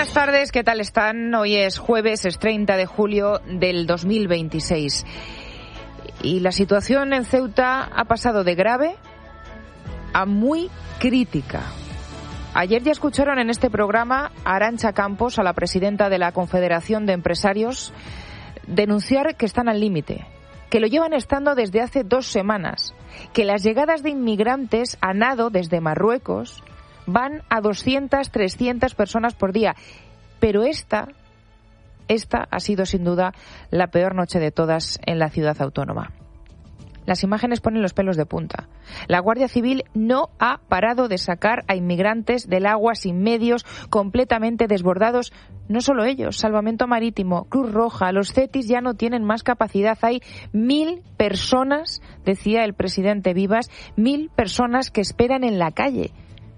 buenas tardes, ¿qué tal están? Hoy es jueves, es 30 de julio del 2026. Y la situación en Ceuta ha pasado de grave a muy crítica. Ayer ya escucharon en este programa a Arantxa Campos, a la presidenta de la Confederación de Empresarios, denunciar que están al límite, que lo llevan estando desde hace 2 semanas, que las llegadas de inmigrantes a nado desde Marruecos van a 200, 300 personas por día. Pero esta ha sido sin duda la peor noche de todas en la ciudad autónoma. Las imágenes ponen los pelos de punta. La Guardia Civil no ha parado de sacar a inmigrantes del agua sin medios, completamente desbordados. No solo ellos, Salvamento Marítimo, Cruz Roja, los CETIs ya no tienen más capacidad. Hay 1.000 personas, decía el presidente Vivas, 1.000 personas que esperan en la calle.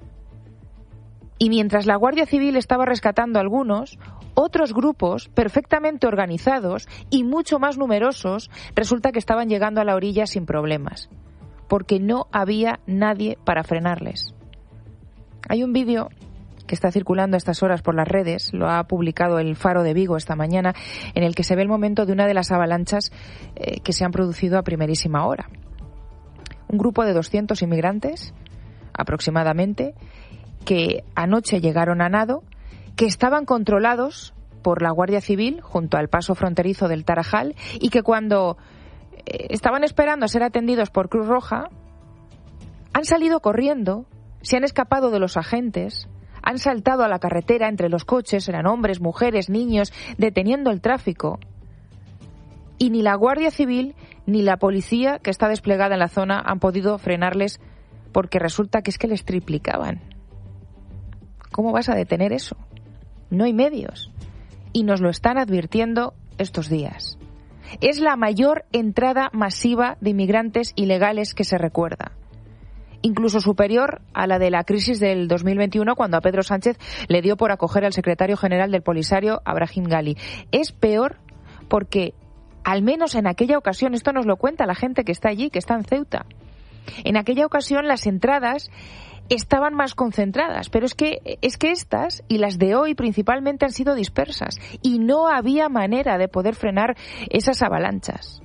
Y mientras la Guardia Civil estaba rescatando a algunos, otros grupos perfectamente organizados y mucho más numerosos resulta que estaban llegando a la orilla sin problemas, porque no había nadie para frenarles. Hay un vídeo que está circulando a estas horas por las redes, lo ha publicado el Faro de Vigo esta mañana, en el que se ve el momento de una de las avalanchas que se han producido a primerísima hora. Un grupo de 200 inmigrantes, aproximadamente, que anoche llegaron a nado, que estaban controlados por la Guardia Civil junto al paso fronterizo del Tarajal y que cuando estaban esperando a ser atendidos por Cruz Roja han salido corriendo, se han escapado de los agentes, han saltado a la carretera entre los coches, eran hombres, mujeres, niños, deteniendo el tráfico. Y ni la Guardia Civil ni la policía que está desplegada en la zona han podido frenarles porque resulta que es que les triplicaban. ¿Cómo vas a detener eso? No hay medios. Y nos lo están advirtiendo estos días. Es la mayor entrada masiva de inmigrantes ilegales que se recuerda. Incluso superior a la de la crisis del 2021, cuando a Pedro Sánchez le dio por acoger al secretario general del Polisario, a Brahim Gali. Es peor porque, al menos en aquella ocasión, esto nos lo cuenta la gente que está allí, que está en Ceuta, en aquella ocasión las entradas estaban más concentradas, pero es que estas y las de hoy principalmente han sido dispersas y no había manera de poder frenar esas avalanchas.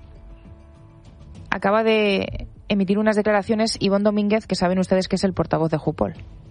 Acaba de emitir unas declaraciones Ivonne Domínguez, que saben ustedes que es el portavoz de Jupol.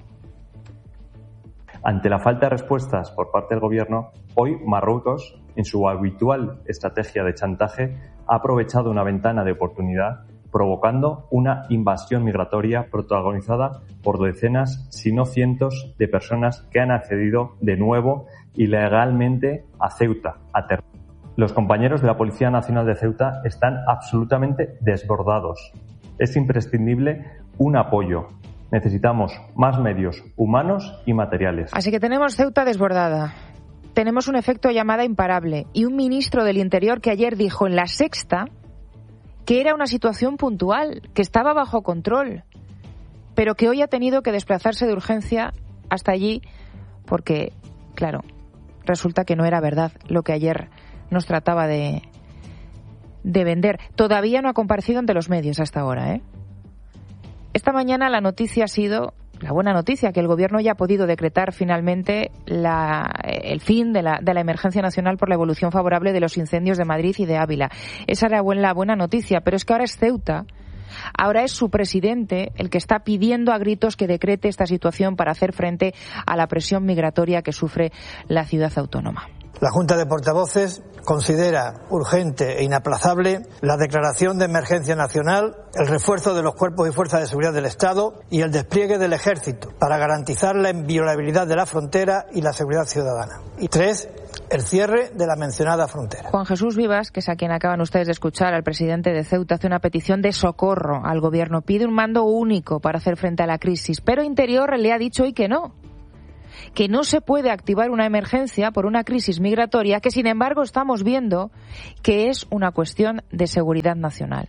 Ante la falta de respuestas por parte del Gobierno, hoy Marruecos, en su habitual estrategia de chantaje, ha aprovechado una ventana de oportunidad provocando una invasión migratoria protagonizada por decenas, si no cientos, de personas que han accedido de nuevo ilegalmente a Ceuta, a territorio. Los compañeros de la Policía Nacional de Ceuta están absolutamente desbordados. Es imprescindible un apoyo. Necesitamos más medios humanos y materiales. Así que tenemos Ceuta desbordada. Tenemos un efecto llamada imparable y un ministro del Interior que ayer dijo en La Sexta que era una situación puntual, que estaba bajo control, pero que hoy ha tenido que desplazarse de urgencia hasta allí porque, claro, resulta que no era verdad lo que ayer nos trataba de vender. Todavía no ha comparecido ante los medios hasta ahora, ¿eh? Esta mañana la noticia ha sido, la buena noticia, que el Gobierno ya ha podido decretar finalmente el fin de la emergencia nacional por la evolución favorable de los incendios de Madrid y de Ávila. Esa era la buena noticia, pero es que ahora es Ceuta, ahora es su presidente el que está pidiendo a gritos que decrete esta situación para hacer frente a la presión migratoria que sufre la ciudad autónoma. La Junta de Portavoces considera urgente e inaplazable la declaración de emergencia nacional, el refuerzo de los cuerpos y fuerzas de seguridad del Estado y el despliegue del Ejército para garantizar la inviolabilidad de la frontera y la seguridad ciudadana. Y 3, el cierre de la mencionada frontera. Juan Jesús Vivas, que es a quien acaban ustedes de escuchar, al presidente de Ceuta, hace una petición de socorro al Gobierno. Pide un mando único para hacer frente a la crisis, pero Interior le ha dicho hoy que no se puede activar una emergencia por una crisis migratoria que, sin embargo, estamos viendo que es una cuestión de seguridad nacional.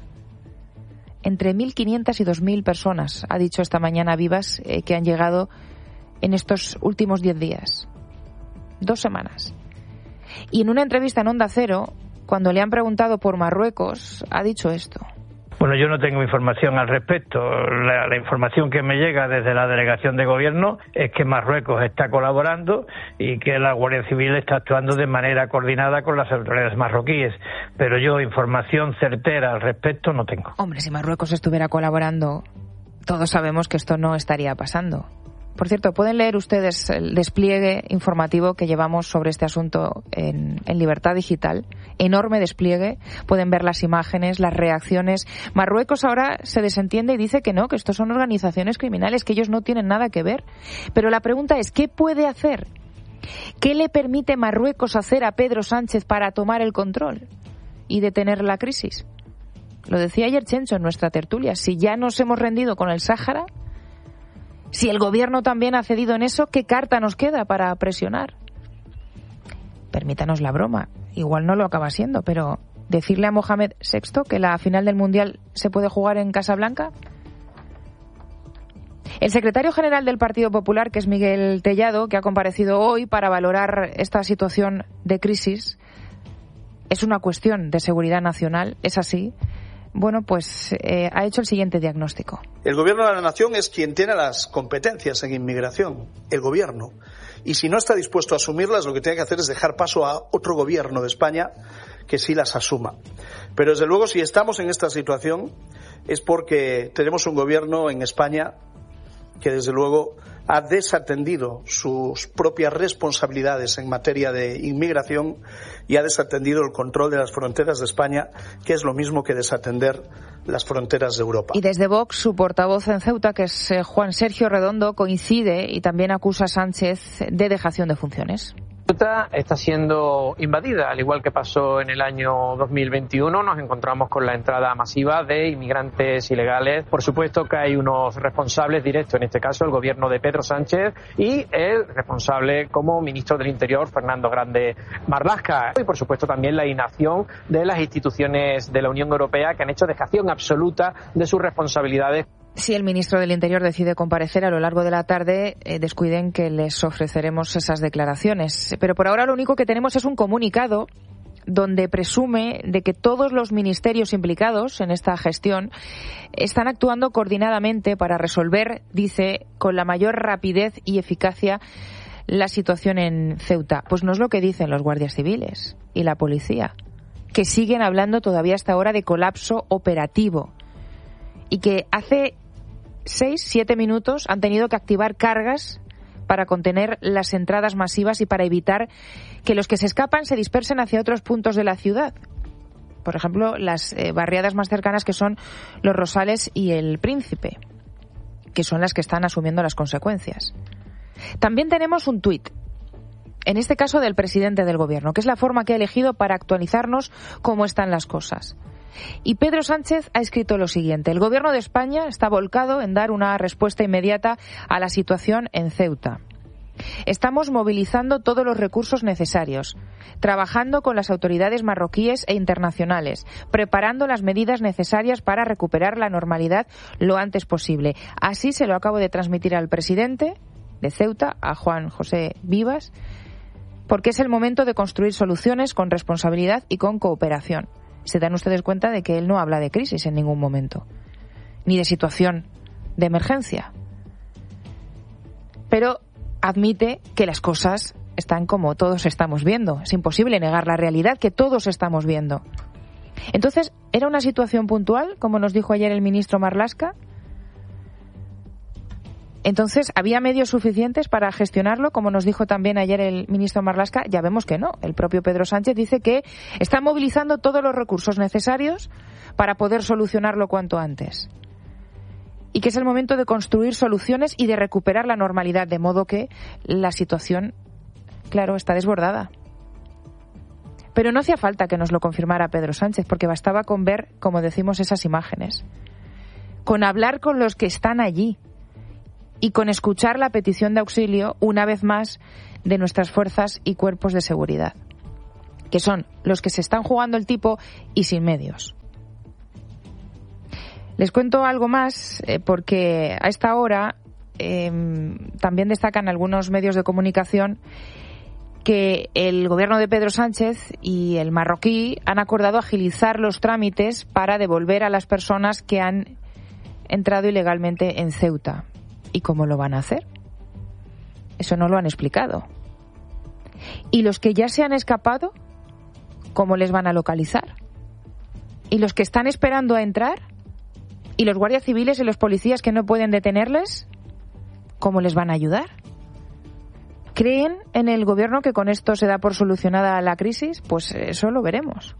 Entre 1.500 y 2.000 personas, ha dicho esta mañana Vivas, que han llegado en estos últimos 10 días. 2 semanas. Y en una entrevista en Onda Cero, cuando le han preguntado por Marruecos, ha dicho esto. Bueno, yo no tengo información al respecto. La información que me llega desde la delegación de gobierno es que Marruecos está colaborando y que la Guardia Civil está actuando de manera coordinada con las autoridades marroquíes. Pero yo información certera al respecto no tengo. Hombre, si Marruecos estuviera colaborando, todos sabemos que esto no estaría pasando. Por cierto, pueden leer ustedes el despliegue informativo que llevamos sobre este asunto en Libertad Digital. Enorme despliegue. Pueden ver las imágenes, las reacciones. Marruecos ahora se desentiende y dice que no, que estos son organizaciones criminales, que ellos no tienen nada que ver. Pero la pregunta es, ¿qué puede hacer? ¿Qué le permite Marruecos hacer a Pedro Sánchez para tomar el control y detener la crisis? Lo decía ayer Chencho en nuestra tertulia. Si ya nos hemos rendido con el Sáhara, si el gobierno también ha cedido en eso, ¿qué carta nos queda para presionar? Permítanos la broma, igual no lo acaba siendo, pero decirle a Mohamed VI que la final del Mundial se puede jugar en Casablanca. El secretario general del Partido Popular, que es Miguel Tellado, que ha comparecido hoy para valorar esta situación de crisis, es una cuestión de seguridad nacional, es así. Bueno, pues ha hecho el siguiente diagnóstico. El gobierno de la nación es quien tiene las competencias en inmigración, el gobierno. Y si no está dispuesto a asumirlas, lo que tiene que hacer es dejar paso a otro gobierno de España que sí las asuma. Pero desde luego, si estamos en esta situación, es porque tenemos un gobierno en España que desde luego ha desatendido sus propias responsabilidades en materia de inmigración y ha desatendido el control de las fronteras de España, que es lo mismo que desatender las fronteras de Europa. Y desde Vox, su portavoz en Ceuta, que es Juan Sergio Redondo, coincide y también acusa a Sánchez de dejación de funciones. Ceuta está siendo invadida, al igual que pasó en el año 2021. Nos encontramos con la entrada masiva de inmigrantes ilegales. Por supuesto que hay unos responsables directos, en este caso el gobierno de Pedro Sánchez y el responsable como ministro del Interior, Fernando Grande Marlaska. Y por supuesto también la inacción de las instituciones de la Unión Europea, que han hecho dejación absoluta de sus responsabilidades. Si el ministro del Interior decide comparecer a lo largo de la tarde, descuiden que les ofreceremos esas declaraciones. Pero por ahora lo único que tenemos es un comunicado donde presume de que todos los ministerios implicados en esta gestión están actuando coordinadamente para resolver, dice, con la mayor rapidez y eficacia la situación en Ceuta. Pues no es lo que dicen los guardias civiles y la policía, que siguen hablando todavía hasta ahora de colapso operativo y que hace 6-7 minutos han tenido que activar cargas para contener las entradas masivas y para evitar que los que se escapan se dispersen hacia otros puntos de la ciudad. Por ejemplo, las barriadas más cercanas, que son Los Rosales y El Príncipe, que son las que están asumiendo las consecuencias. También tenemos un tuit, en este caso del presidente del gobierno, que es la forma que ha elegido para actualizarnos cómo están las cosas. Y Pedro Sánchez ha escrito lo siguiente: el Gobierno de España está volcado en dar una respuesta inmediata a la situación en Ceuta. Estamos movilizando todos los recursos necesarios, trabajando con las autoridades marroquíes e internacionales, preparando las medidas necesarias para recuperar la normalidad lo antes posible. Así se lo acabo de transmitir al presidente de Ceuta, a Juan José Vivas, porque es el momento de construir soluciones con responsabilidad y con cooperación. Se dan ustedes cuenta de que él no habla de crisis en ningún momento, ni de situación de emergencia. Pero admite que las cosas están como todos estamos viendo. Es imposible negar la realidad que todos estamos viendo. Entonces, ¿era una situación puntual, como nos dijo ayer el ministro Marlaska? Entonces, ¿había medios suficientes para gestionarlo, como nos dijo también ayer el ministro Marlaska? Ya vemos que no. El propio Pedro Sánchez dice que está movilizando todos los recursos necesarios para poder solucionarlo cuanto antes. Y que es el momento de construir soluciones y de recuperar la normalidad, de modo que la situación, claro, está desbordada. Pero no hacía falta que nos lo confirmara Pedro Sánchez, porque bastaba con ver, como decimos, esas imágenes, con hablar con los que están allí y con escuchar la petición de auxilio, una vez más, de nuestras fuerzas y cuerpos de seguridad, que son los que se están jugando el tipo y sin medios. Les cuento algo más, porque a esta hora también destacan algunos medios de comunicación que el gobierno de Pedro Sánchez y el marroquí han acordado agilizar los trámites para devolver a las personas que han entrado ilegalmente en Ceuta. ¿Y cómo lo van a hacer? Eso no lo han explicado. ¿Y los que ya se han escapado, cómo les van a localizar? ¿Y los que están esperando a entrar? ¿Y los guardias civiles y los policías que no pueden detenerles? ¿Cómo les van a ayudar? ¿Creen en el gobierno que con esto se da por solucionada la crisis? Pues eso lo veremos.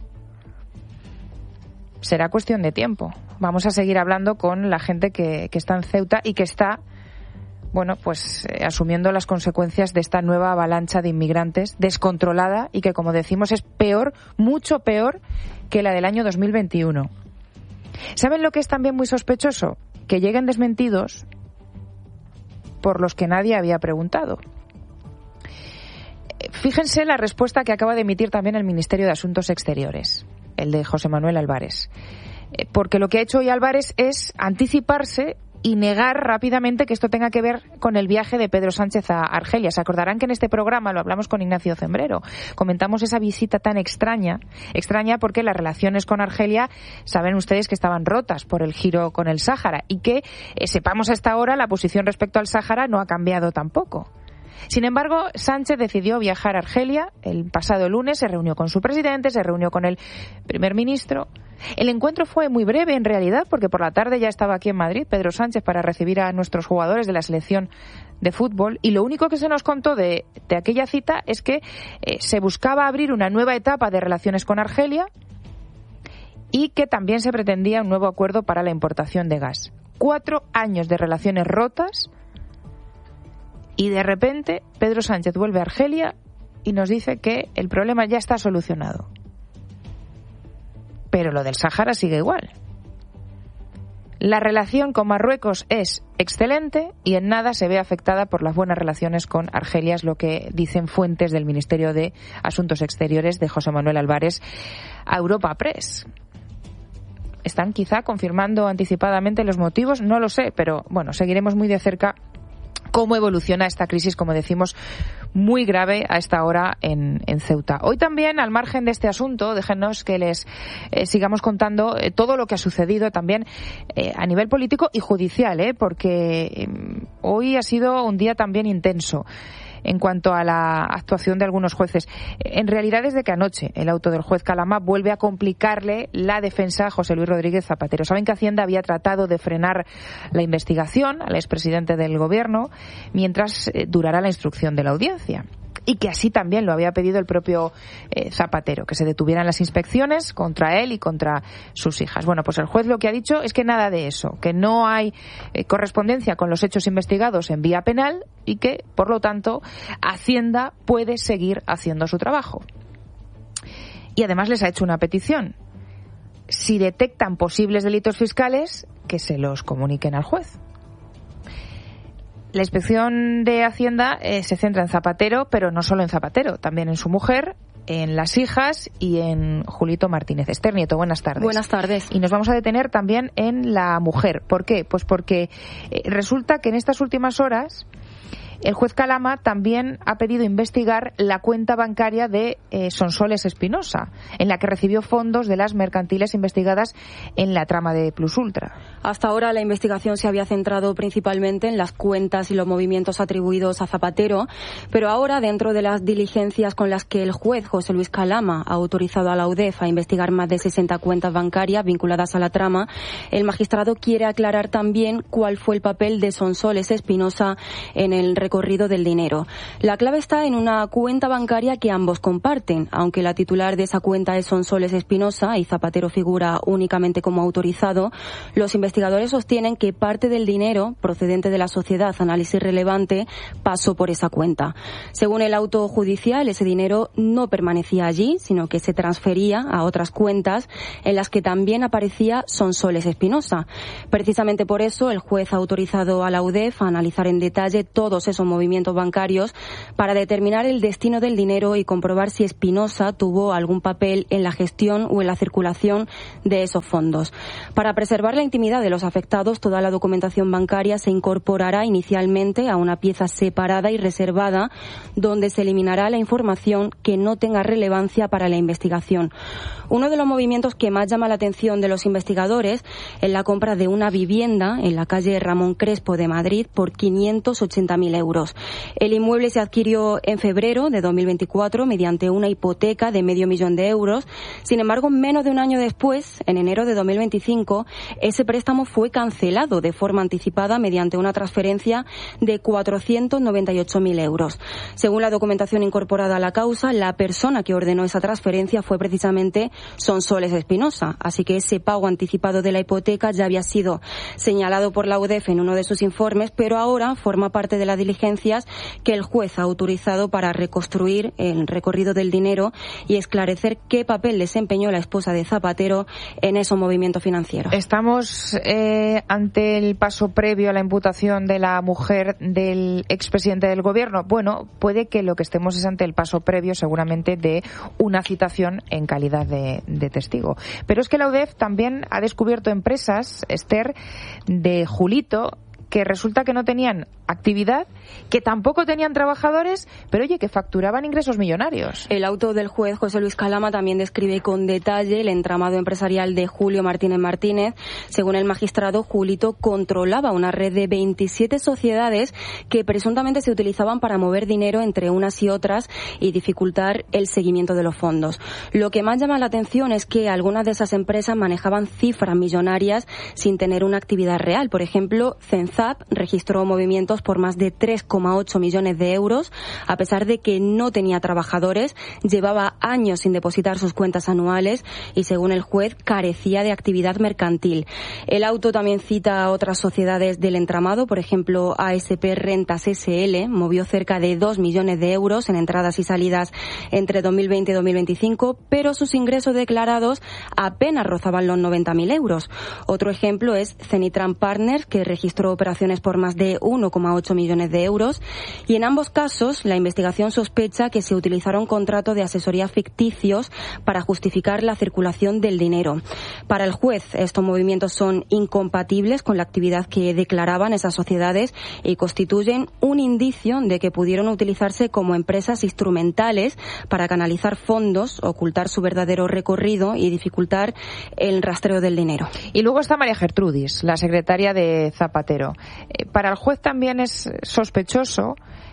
Será cuestión de tiempo. Vamos a seguir hablando con la gente que está en Ceuta y que está, asumiendo las consecuencias de esta nueva avalancha de inmigrantes descontrolada y que, como decimos, es peor, mucho peor que la del año 2021. ¿Saben lo que es también muy sospechoso? Que lleguen desmentidos por los que nadie había preguntado. Fíjense la respuesta que acaba de emitir también el Ministerio de Asuntos Exteriores, el de José Manuel Álvarez. Porque lo que ha hecho hoy Álvarez es anticiparse y negar rápidamente que esto tenga que ver con el viaje de Pedro Sánchez a Argelia. Se acordarán que en este programa lo hablamos con Ignacio Zembrero. Comentamos esa visita tan extraña porque las relaciones con Argelia, saben ustedes que estaban rotas por el giro con el Sáhara y que, sepamos hasta ahora, la posición respecto al Sáhara no ha cambiado tampoco. Sin embargo, Sánchez decidió viajar a Argelia el pasado lunes, se reunió con su presidente, se reunió con el primer ministro. El encuentro fue muy breve en realidad, porque por la tarde ya estaba aquí en Madrid Pedro Sánchez para recibir a nuestros jugadores de la selección de fútbol, y lo único que se nos contó de aquella cita es que se buscaba abrir una nueva etapa de relaciones con Argelia y que también se pretendía un nuevo acuerdo para la importación de gas. 4 años de relaciones rotas. Y de repente Pedro Sánchez vuelve a Argelia y nos dice que el problema ya está solucionado. Pero lo del Sáhara sigue igual. La relación con Marruecos es excelente y en nada se ve afectada por las buenas relaciones con Argelia, es lo que dicen fuentes del Ministerio de Asuntos Exteriores de José Manuel Álvarez a Europa Press. ¿Están quizá confirmando anticipadamente los motivos? No lo sé, pero bueno, seguiremos muy de cerca cómo evoluciona esta crisis, como decimos, muy grave a esta hora en Ceuta. Hoy también, al margen de este asunto, déjenos que les sigamos contando todo lo que ha sucedido también a nivel político y judicial, porque hoy ha sido un día también intenso en cuanto a la actuación de algunos jueces. En realidad, desde que anoche el auto del juez Calama vuelve a complicarle la defensa a José Luis Rodríguez Zapatero. Saben que Hacienda había tratado de frenar la investigación al expresidente del Gobierno mientras durara la instrucción de la audiencia. Y que así también lo había pedido el propio Zapatero, que se detuvieran las inspecciones contra él y contra sus hijas. Bueno, pues el juez lo que ha dicho es que nada de eso, que no hay correspondencia con los hechos investigados en vía penal y que, por lo tanto, Hacienda puede seguir haciendo su trabajo. Y además les ha hecho una petición. Si detectan posibles delitos fiscales, que se los comuniquen al juez. La inspección de Hacienda se centra en Zapatero, pero no solo en Zapatero, también en su mujer, en las hijas y en Julito Martínez. Esther Nieto, buenas tardes. Buenas tardes. Y nos vamos a detener también en la mujer. ¿Por qué? Pues porque resulta que en estas últimas horas el juez Calama también ha pedido investigar la cuenta bancaria de Sonsoles Espinosa, en la que recibió fondos de las mercantiles investigadas en la trama de Plus Ultra. Hasta ahora la investigación se había centrado principalmente en las cuentas y los movimientos atribuidos a Zapatero, pero ahora, dentro de las diligencias con las que el juez José Luis Calama ha autorizado a la UDEF a investigar más de 60 cuentas bancarias vinculadas a la trama, el magistrado quiere aclarar también cuál fue el papel de Sonsoles Espinosa en el recorrido del dinero. La clave está en una cuenta bancaria que ambos comparten, aunque la titular de esa cuenta es Sonsoles Espinosa y Zapatero figura únicamente como autorizado. Los investigadores sostienen que parte del dinero procedente de la sociedad Análisis Relevante pasó por esa cuenta. Según el auto judicial, ese dinero no permanecía allí, sino que se transfería a otras cuentas en las que también aparecía Sonsoles Espinosa. Precisamente por eso el juez ha autorizado a la UDEF a analizar en detalle todos esos esos movimientos bancarios para determinar el destino del dinero y comprobar si Espinosa tuvo algún papel en la gestión o en la circulación de esos fondos. Para preservar la intimidad de los afectados, toda la documentación bancaria se incorporará inicialmente a una pieza separada y reservada, donde se eliminará la información que no tenga relevancia para la investigación. Uno de los movimientos que más llama la atención de los investigadores es la compra de una vivienda en la calle Ramón Crespo de Madrid por 580.000 euros. El inmueble se adquirió en febrero de 2024 mediante una hipoteca de $500.000 de euros. Sin embargo, menos de un año después, en enero de 2025, ese préstamo fue cancelado de forma anticipada mediante una transferencia de 498.000 euros. Según la documentación incorporada a la causa, la persona que ordenó esa transferencia fue precisamente Sonsoles Espinosa, así que ese pago anticipado de la hipoteca ya había sido señalado por la UDEF en uno de sus informes, pero ahora forma parte de las diligencias que el juez ha autorizado para reconstruir el recorrido del dinero y esclarecer qué papel desempeñó la esposa de Zapatero en esos movimientos financieros. Estamos ante el paso previo a la imputación de la mujer del expresidente del gobierno. Bueno, puede que lo que estemos es ante el paso previo seguramente de una citación en calidad de testigo. Pero es que la UDEF también ha descubierto empresas, Esther, de Julito, que resulta que no tenían actividad, que tampoco tenían trabajadores, pero oye, que facturaban ingresos millonarios. El auto del juez José Luis Calama también describe con detalle el entramado empresarial de Julio Martínez Martínez. Según el magistrado, Julito controlaba una red de 27 sociedades que presuntamente se utilizaban para mover dinero entre unas y otras y dificultar el seguimiento de los fondos. Lo que más llama la atención es que algunas de esas empresas manejaban cifras millonarias sin tener una actividad real. Por ejemplo, Cenzap registró movimientos por más de 3,8 millones de euros, a pesar de que no tenía trabajadores, llevaba años sin depositar sus cuentas anuales y, según el juez, carecía de actividad mercantil. El auto también cita a otras sociedades del entramado, por ejemplo, ASP Rentas SL, movió cerca de 2 millones de euros en entradas y salidas entre 2020 y 2025, pero sus ingresos declarados apenas rozaban los 90.000 euros. Otro ejemplo es Cenitran Partners, que registró operaciones por más de 1,8 millones de euros, y en ambos casos la investigación sospecha que se utilizaron contratos de asesoría ficticios para justificar la circulación del dinero. Para el juez, estos movimientos son incompatibles con la actividad que declaraban esas sociedades y constituyen un indicio de que pudieron utilizarse como empresas instrumentales para canalizar fondos, ocultar su verdadero recorrido y dificultar el rastreo del dinero. Y luego está María Gertrudis, la secretaria de Zapatero. Para el juez también es sospechoso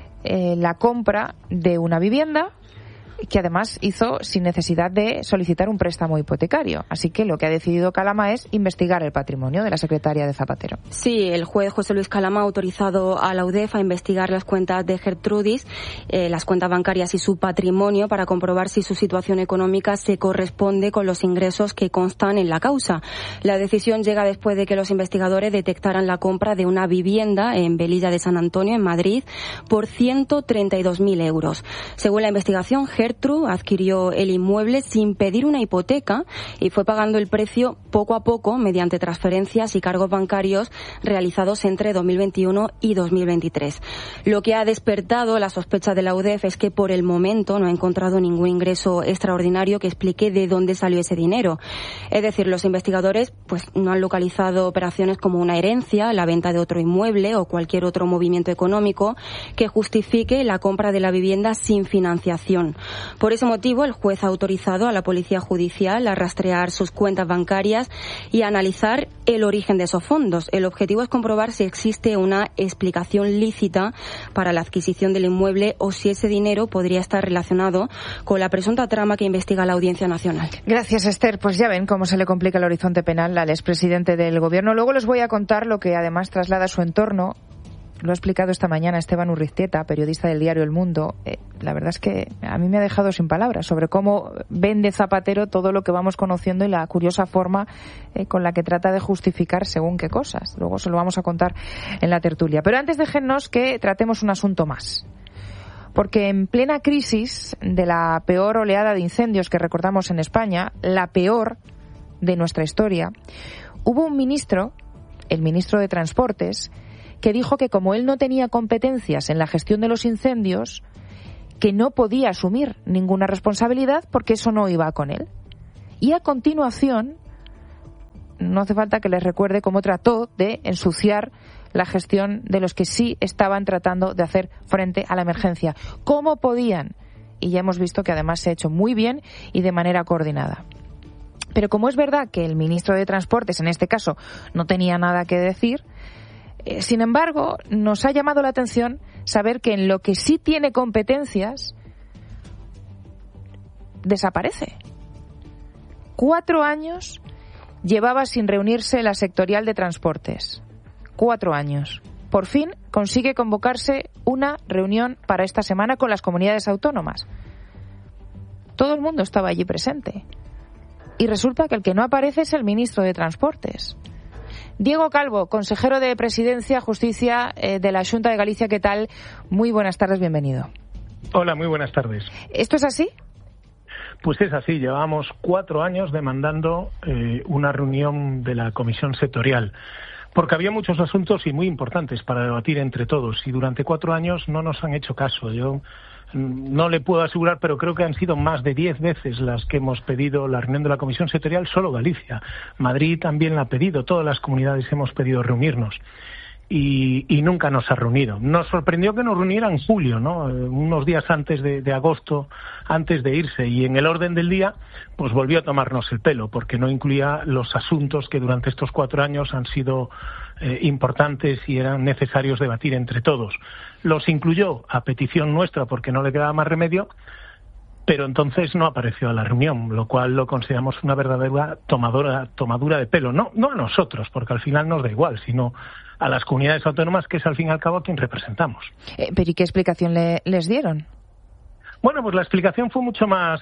la compra de una vivienda que además hizo sin necesidad de solicitar un préstamo hipotecario. Así que lo que ha decidido Calama es investigar el patrimonio de la secretaria de Zapatero. Sí, el juez José Luis Calama ha autorizado a la UDEF a investigar las cuentas de Gertrudis, las cuentas bancarias y su patrimonio para comprobar si su situación económica se corresponde con los ingresos que constan en la causa. La decisión llega después de que los investigadores detectaran la compra de una vivienda en Velilla de San Antonio, en Madrid, por 132.000 euros. Según la investigación, Gertrude adquirió el inmueble sin pedir una hipoteca y fue pagando el precio poco a poco mediante transferencias y cargos bancarios realizados entre 2021 y 2023. Lo que ha despertado la sospecha de la UDEF es que por el momento no ha encontrado ningún ingreso extraordinario que explique de dónde salió ese dinero. Es decir, los investigadores pues no han localizado operaciones como una herencia, la venta de otro inmueble o cualquier otro movimiento económico que justifique la compra de la vivienda sin financiación. Por ese motivo, el juez ha autorizado a la Policía Judicial a rastrear sus cuentas bancarias y a analizar el origen de esos fondos. El objetivo es comprobar si existe una explicación lícita para la adquisición del inmueble o si ese dinero podría estar relacionado con la presunta trama que investiga la Audiencia Nacional. Gracias, Esther. Pues ya ven cómo se le complica el horizonte penal al expresidente del Gobierno. Luego les voy a contar lo que además traslada su entorno. Lo ha explicado esta mañana Esteban Urriztieta, periodista del diario El Mundo. La verdad es que a mí me ha dejado sin palabras sobre cómo vende Zapatero todo lo que vamos conociendo y la curiosa forma con la que trata de justificar según qué cosas. Luego se lo vamos a contar en la tertulia. Pero antes déjennos que tratemos un asunto más. Porque en plena crisis de la peor oleada de incendios que recordamos en España, la peor de nuestra historia, hubo un ministro, el ministro de Transportes, que dijo que como él no tenía competencias en la gestión de los incendios, que no podía asumir ninguna responsabilidad porque eso no iba con él. Y a continuación, no hace falta que les recuerde cómo trató de ensuciar la gestión de los que sí estaban tratando de hacer frente a la emergencia. ¿Cómo podían? Y ya hemos visto que además se ha hecho muy bien y de manera coordinada. Pero como es verdad que el ministro de Transportes, en este caso, no tenía nada que decir, sin embargo, nos ha llamado la atención saber que en lo que sí tiene competencias, desaparece. 4 años llevaba sin reunirse la sectorial de transportes. 4 años. Por fin consigue convocarse una reunión para esta semana con las comunidades autónomas. Todo el mundo estaba allí presente. Y resulta que el que no aparece es el ministro de Transportes. Diego Calvo, consejero de Presidencia, Justicia de la Xunta de Galicia, ¿qué tal? Muy buenas tardes, bienvenido. Hola, muy buenas tardes. ¿Esto es así? Pues es así, llevamos 4 años demandando una reunión de la Comisión Sectorial, porque había muchos asuntos y muy importantes para debatir entre todos, y durante 4 años no nos han hecho caso. Yo no le puedo asegurar, pero creo que han sido más de 10 veces las que hemos pedido la reunión de la Comisión Sectorial, solo Galicia. Madrid también la ha pedido, todas las comunidades hemos pedido reunirnos. Y nunca nos ha reunido. Nos sorprendió que nos reuniera en julio, ¿no? Unos días antes de agosto, antes de irse, y en el orden del día pues volvió a tomarnos el pelo, porque no incluía los asuntos que durante estos 4 años han sido importantes y eran necesarios debatir entre todos. Los incluyó a petición nuestra porque no le quedaba más remedio, pero entonces no apareció a la reunión, lo cual lo consideramos una verdadera tomadura de pelo. No a nosotros, porque al final nos da igual, sino a las comunidades autónomas, que es al fin y al cabo a quien representamos. ¿Pero y qué explicación les dieron? Bueno, pues la explicación fue mucho más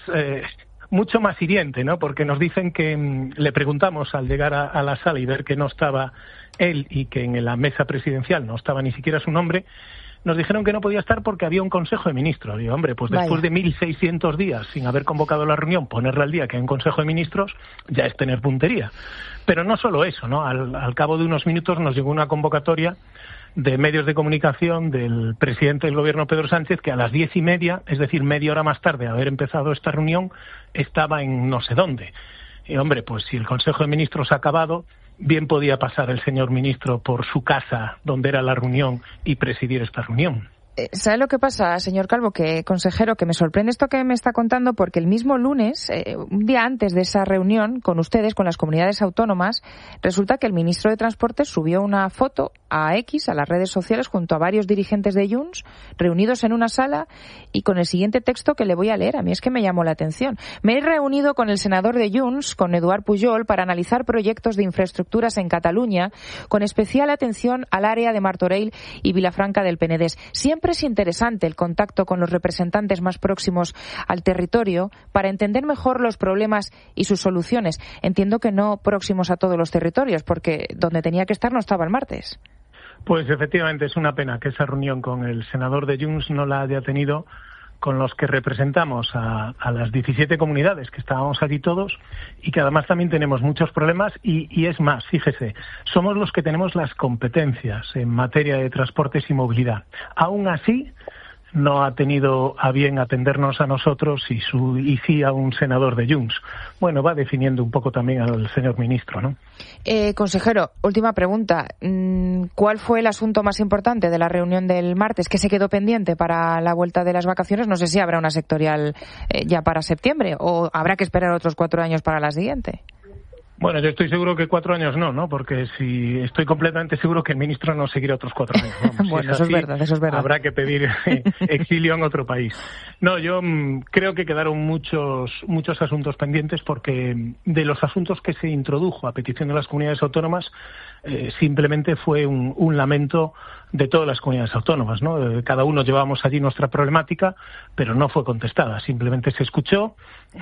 hiriente, ¿no? Porque nos dicen que le preguntamos al llegar a la sala y ver que no estaba él y que en la mesa presidencial no estaba ni siquiera su nombre. Nos dijeron que no podía estar porque había un Consejo de Ministros. Digo, hombre, pues después de 1.600 días sin haber convocado la reunión, ponerla al día que hay un Consejo de Ministros ya es tener puntería. Pero no solo eso, ¿no? Al cabo de unos minutos nos llegó una convocatoria de medios de comunicación del presidente del Gobierno, Pedro Sánchez, que a las 10:30, es decir, media hora más tarde de haber empezado esta reunión, estaba en no sé dónde. Y, hombre, pues si el Consejo de Ministros ha acabado, bien podía pasar el señor ministro por su casa, donde era la reunión, y presidir esta reunión. ¿Sabe lo que pasa, señor Calvo? Que, consejero, que me sorprende esto que me está contando, porque el mismo lunes, un día antes de esa reunión con ustedes, con las comunidades autónomas, resulta que el ministro de Transportes subió una foto a X, a las redes sociales, junto a varios dirigentes de Junts, reunidos en una sala y con el siguiente texto que le voy a leer. A mí es que me llamó la atención. Me he reunido con el senador de Junts, con Eduard Pujol, para analizar proyectos de infraestructuras en Cataluña, con especial atención al área de Martorell y Vilafranca del Penedès. Siempre es interesante el contacto con los representantes más próximos al territorio para entender mejor los problemas y sus soluciones. Entiendo que no próximos a todos los territorios, porque donde tenía que estar no estaba el martes. Pues efectivamente es una pena que esa reunión con el senador de Junts no la haya tenido con los que representamos a las 17 comunidades que estábamos aquí todos, y que además también tenemos muchos problemas y es más, fíjese, somos los que tenemos las competencias en materia de transportes y movilidad. Aún así, no ha tenido a bien atendernos a nosotros y sí a un senador de Junts. Bueno, va definiendo un poco también al señor ministro, ¿no? Consejero, última pregunta. ¿Cuál fue el asunto más importante de la reunión del martes que se quedó pendiente para la vuelta de las vacaciones? No sé si habrá una sectorial ya para septiembre o habrá que esperar otros 4 años para la siguiente. Bueno, yo estoy seguro que 4 años no, porque si estoy completamente segro que el ministro no seguirá otros 4 años. Vamos, bueno, si eso es verdad. Habrá que pedir exilio en otro país. No, yo creo que quedaron muchos asuntos pendientes, porque de los asuntos que se introdujo a petición de las comunidades autónomas, simplemente fue un lamento de todas las comunidades autónomas, ¿no? Cada uno llevábamos allí nuestra problemática, pero no fue contestada. Simplemente se escuchó,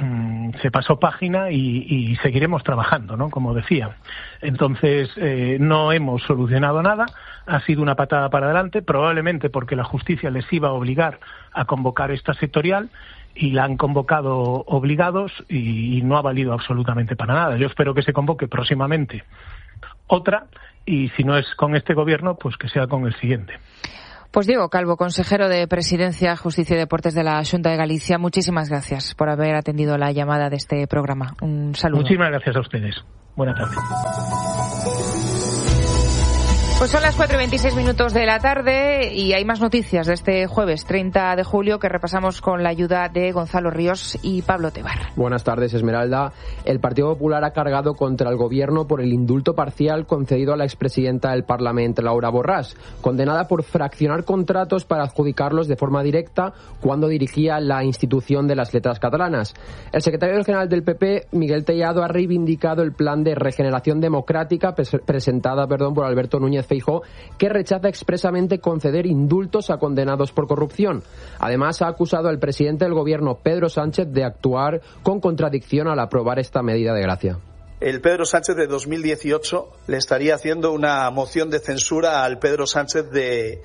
se pasó página y seguiremos trabajando, ¿no? Como decía. Entonces, no hemos solucionado nada. Ha sido una patada para adelante, probablemente porque la justicia les iba a obligar a convocar esta sectorial, y la han convocado obligados y no ha valido absolutamente para nada. Yo espero que se convoque próximamente otra y si no es con este gobierno, pues que sea con el siguiente. Pues Diego Calvo, consejero de Presidencia, Justicia y Deportes de la Xunta de Galicia, muchísimas gracias por haber atendido la llamada de este programa. Un saludo. Muchísimas gracias a ustedes. Buenas tardes. Pues son las 4:26 de la tarde y hay más noticias de este jueves 30 de julio que repasamos con la ayuda de Gonzalo Ríos y Pablo Tebar. Buenas tardes, Esmeralda. El Partido Popular ha cargado contra el Gobierno por el indulto parcial concedido a la expresidenta del Parlamento, Laura Borràs, condenada por fraccionar contratos para adjudicarlos de forma directa cuando dirigía la institución de las letras catalanas. El secretario general del PP, Miguel Tellado, ha reivindicado el plan de regeneración democrática presentada por Alberto Núñez Feijóo, que rechaza expresamente conceder indultos a condenados por corrupción. Además, ha acusado al presidente del Gobierno, Pedro Sánchez, de actuar con contradicción al aprobar esta medida de gracia. El Pedro Sánchez de 2018 le estaría haciendo una moción de censura al Pedro Sánchez de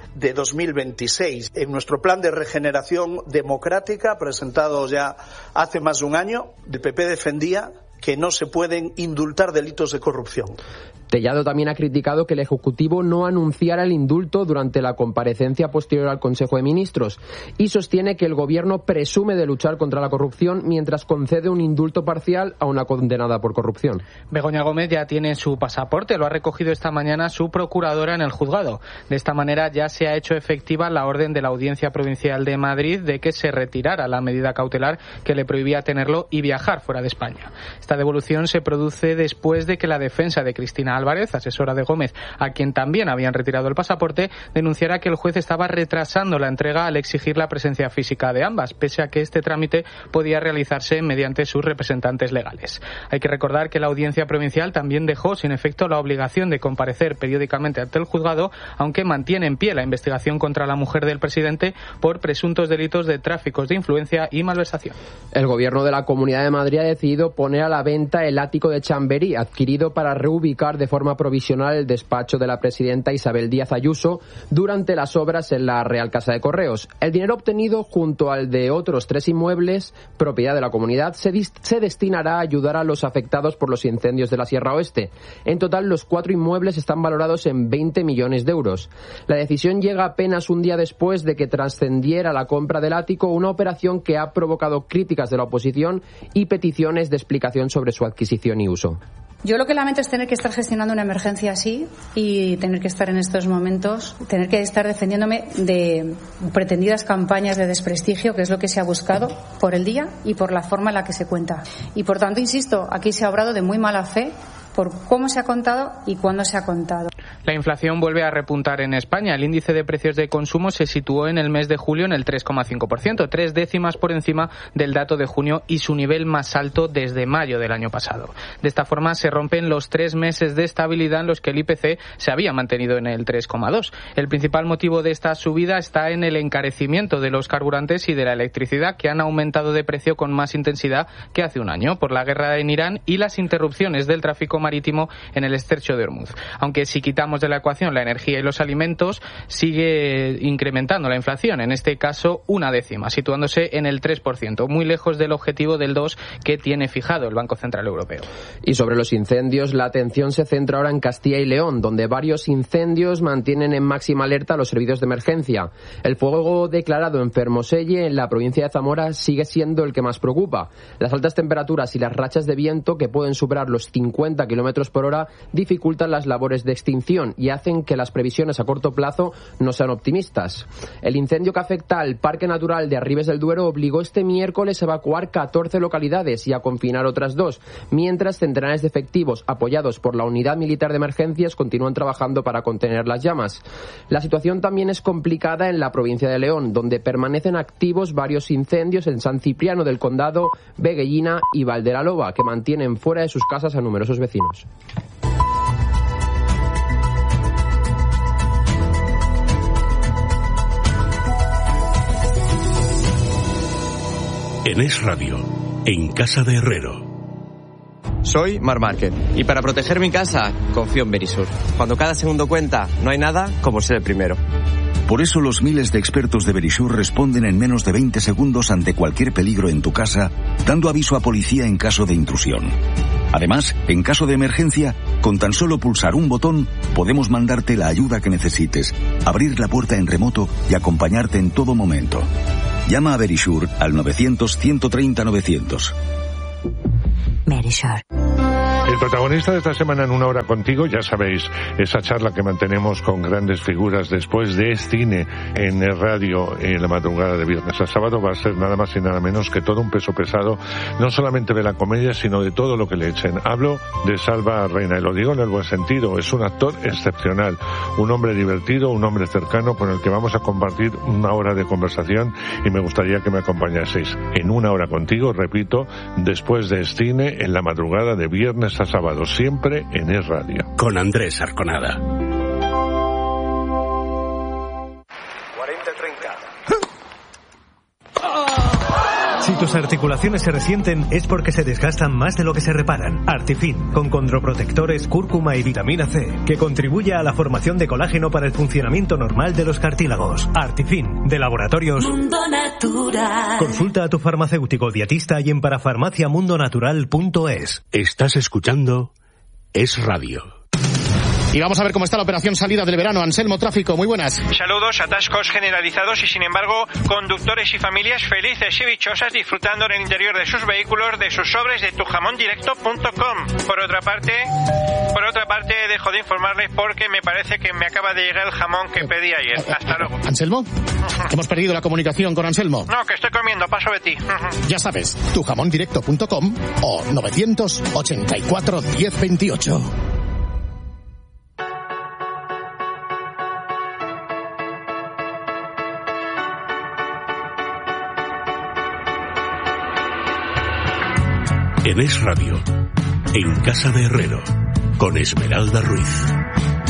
2026. En nuestro plan de regeneración democrática, presentado ya hace más de un año, el PP defendía que no se pueden indultar delitos de corrupción. Tellado también ha criticado que el Ejecutivo no anunciara el indulto durante la comparecencia posterior al Consejo de Ministros y sostiene que el Gobierno presume de luchar contra la corrupción mientras concede un indulto parcial a una condenada por corrupción. Begoña Gómez ya tiene su pasaporte, lo ha recogido esta mañana su procuradora en el juzgado. De esta manera ya se ha hecho efectiva la orden de la Audiencia Provincial de Madrid de que se retirara la medida cautelar que le prohibía tenerlo y viajar fuera de España. Esta devolución se produce después de que la defensa de Cristina Álvarez, asesora de Gómez, a quien también habían retirado el pasaporte, denunciara que el juez estaba retrasando la entrega al exigir la presencia física de ambas, pese a que este trámite podía realizarse mediante sus representantes legales. Hay que recordar que la Audiencia Provincial también dejó sin efecto la obligación de comparecer periódicamente ante el juzgado, aunque mantiene en pie la investigación contra la mujer del presidente por presuntos delitos de tráficos de influencia y malversación. El Gobierno de la Comunidad de Madrid ha decidido poner a la venta el ático de Chamberí, adquirido para reubicar de forma provisional el despacho de la presidenta Isabel Díaz Ayuso durante las obras en la Real Casa de Correos. El dinero obtenido, junto al de otros 3 inmuebles, propiedad de la comunidad, se destinará a ayudar a los afectados por los incendios de la Sierra Oeste. En total, los 4 inmuebles están valorados en 20 millones de euros. La decisión llega apenas un día después de que trascendiera la compra del ático, una operación que ha provocado críticas de la oposición y peticiones de explicación sobre su adquisición y uso. Yo lo que lamento es tener que estar gestionando una emergencia así y tener que estar en estos momentos, tener que estar defendiéndome de pretendidas campañas de desprestigio, que es lo que se ha buscado por el día y por la forma en la que se cuenta. Y por tanto, insisto, aquí se ha obrado de muy mala fe por cómo se ha contado y cuándo se ha contado. La inflación vuelve a repuntar en España. El índice de precios de consumo se situó en el mes de julio en el 3,5%, 3 décimas por encima del dato de junio y su nivel más alto desde mayo del año pasado. De esta forma se rompen los 3 meses de estabilidad en los que el IPC se había mantenido en el 3,2%. El principal motivo de esta subida está en el encarecimiento de los carburantes y de la electricidad, que han aumentado de precio con más intensidad que hace un año por la guerra en Irán y las interrupciones del tráfico marítimo en el estrecho de Hormuz. Aunque si quitamos de la ecuación la energía y los alimentos, sigue incrementando la inflación, en este caso 1 décima, situándose en el 3%, muy lejos del objetivo del 2% que tiene fijado el Banco Central Europeo. Y sobre los incendios, la atención se centra ahora en Castilla y León, donde varios incendios mantienen en máxima alerta a los servicios de emergencia. El fuego declarado en Fermoselle, en la provincia de Zamora, sigue siendo el que más preocupa. Las altas temperaturas y las rachas de viento, que pueden superar los 50 kilómetros por hora, dificultan las labores de extinción y hacen que las previsiones a corto plazo no sean optimistas. El incendio que afecta al Parque Natural de Arribes del Duero obligó este miércoles a evacuar 14 localidades y a confinar otras 2, mientras centenares de efectivos apoyados por la Unidad Militar de Emergencias continúan trabajando para contener las llamas. La situación también es complicada en la provincia de León, donde permanecen activos varios incendios en San Cipriano del Condado, Veguellina y Valderaloba, que mantienen fuera de sus casas a numerosos vecinos. En Es Radio, en Casa de Herrero. Soy Marc Márquez y para proteger mi casa confío en Verisur. Cuando cada segundo cuenta, no hay nada como ser el primero. Por eso los miles de expertos de Verisur responden en menos de 20 segundos ante cualquier peligro en tu casa, dando aviso a policía en caso de intrusión. Además, en caso de emergencia, con tan solo pulsar un botón, podemos mandarte la ayuda que necesites, abrir la puerta en remoto y acompañarte en todo momento. Llama a Verisure al 900-130-900. Verisure. El protagonista de esta semana en Una Hora Contigo, ya sabéis, esa charla que mantenemos con grandes figuras después de cine en el radio en la madrugada de viernes a sábado, va a ser nada más y nada menos que todo un peso pesado, no solamente de la comedia, sino de todo lo que le echen. Hablo de Salva Reina, y lo digo en el buen sentido, es un actor excepcional, un hombre divertido, un hombre cercano con el que vamos a compartir una hora de conversación, y me gustaría que me acompañaseis en Una Hora Contigo, repito, después de cine en la madrugada de viernes a sábado, siempre en Es Radio. Con Andrés Arconada. 40-30. Si tus articulaciones se resienten es porque se desgastan más de lo que se reparan. Artifin, con condroprotectores, cúrcuma y vitamina C, que contribuye a la formación de colágeno para el funcionamiento normal de los cartílagos. Artifin, de Laboratorios Mundo Natural. Consulta a tu farmacéutico dietista y en parafarmaciamundonatural.es. Estás escuchando Es Radio. Y vamos a ver cómo está la operación salida del verano. Anselmo Tráfico, muy buenas. Saludos, atascos generalizados y sin embargo conductores y familias felices y dichosas disfrutando en el interior de sus vehículos de sus sobres de tujamondirecto.com. Por otra parte, dejo de informarles porque me parece que me acaba de llegar el jamón que pedí ayer. Hasta luego. ¿Anselmo? Hemos perdido la comunicación con Anselmo. No, que estoy comiendo, paso de ti. Ya sabes, tujamondirecto.com o 984 1028. En Es Radio, en Casa de Herrero, con Esmeralda Ruiz.